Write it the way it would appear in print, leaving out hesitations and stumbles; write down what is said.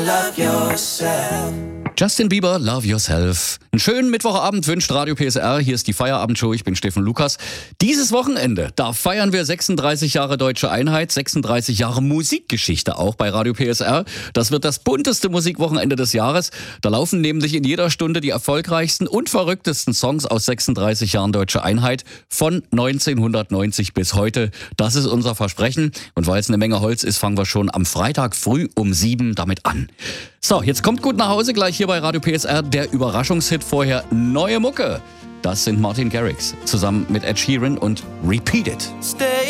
Love yourself. Justin Bieber, Love Yourself. Einen schönen Mittwochabend wünscht Radio PSR. Hier ist die Feierabendshow. Ich bin Steffen Lukas. Dieses Wochenende, da feiern wir 36 Jahre Deutsche Einheit, 36 Jahre Musikgeschichte auch bei Radio PSR. Das wird das bunteste Musikwochenende des Jahres. Da laufen nämlich in jeder Stunde die erfolgreichsten und verrücktesten Songs aus 36 Jahren Deutsche Einheit von 1990 bis heute. Das ist unser Versprechen. Und weil es eine Menge Holz ist, fangen wir schon am Freitag früh um 7 damit an. So, jetzt kommt gut nach Hause, gleich hier bei Radio PSR der Überraschungshit, vorher neue Mucke. Das sind Martin Garrix zusammen mit Ed Sheeran und Repeat It. Stay